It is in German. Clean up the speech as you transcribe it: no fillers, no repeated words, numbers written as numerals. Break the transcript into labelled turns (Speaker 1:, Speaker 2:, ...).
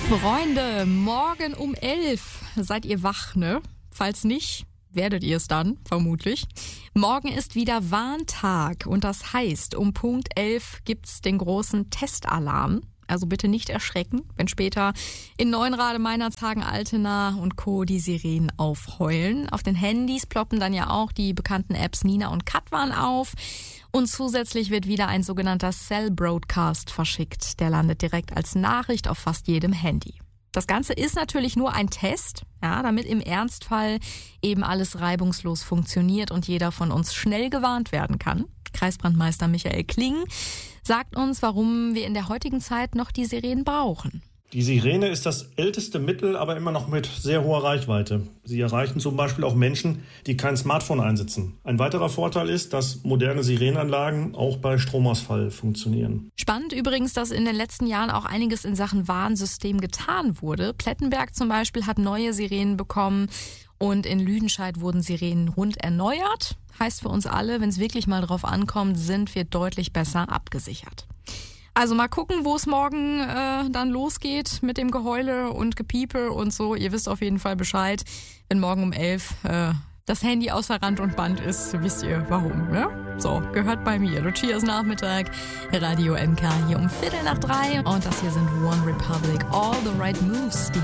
Speaker 1: Freunde, morgen um 11 seid ihr wach, ne? Falls nicht, werdet ihr es dann, vermutlich. Morgen ist wieder Warntag und das heißt, um Punkt 11 gibt's den großen Testalarm. Also bitte nicht erschrecken, wenn später in Neuenrade, Meinerzhagen, Altena und Co. die Sirenen aufheulen. Auf den Handys ploppen dann ja auch die bekannten Apps Nina und Katwan auf. Und zusätzlich wird wieder ein sogenannter Cell Broadcast verschickt. Der landet direkt als Nachricht auf fast jedem Handy. Das Ganze ist natürlich nur ein Test, ja, damit im Ernstfall eben alles reibungslos funktioniert und jeder von uns schnell gewarnt werden kann. Kreisbrandmeister Michael Kling sagt uns, warum wir in der heutigen Zeit noch die Sirenen brauchen.
Speaker 2: Die Sirene ist das älteste Mittel, aber immer noch mit sehr hoher Reichweite. Sie erreichen zum Beispiel auch Menschen, die kein Smartphone einsetzen. Ein weiterer Vorteil ist, dass moderne Sirenenanlagen auch bei Stromausfall funktionieren.
Speaker 1: Spannend übrigens, dass in den letzten Jahren auch einiges in Sachen Warnsystem getan wurde. Plettenberg zum Beispiel hat neue Sirenen bekommen und in Lüdenscheid wurden Sirenen rund erneuert. Heißt für uns alle, wenn es wirklich mal drauf ankommt, sind wir deutlich besser abgesichert. Also mal gucken, wo es morgen dann losgeht mit dem Geheule und Gepiepe und so. Ihr wisst auf jeden Fall Bescheid. Wenn morgen um 11 das Handy außer Rand und Band ist, wisst ihr warum, ne? So, gehört bei mir. Lucias Nachmittag, Radio MK hier um 2:45. Und das hier sind One Republic, All the Right Moves. Die